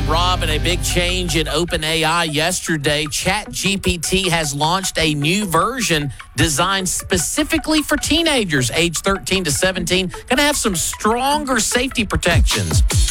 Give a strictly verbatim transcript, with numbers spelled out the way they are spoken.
Rob, and a big change in OpenAI yesterday. ChatGPT has launched a new version designed specifically for teenagers, age thirteen to seventeen. Going to have some stronger safety protections.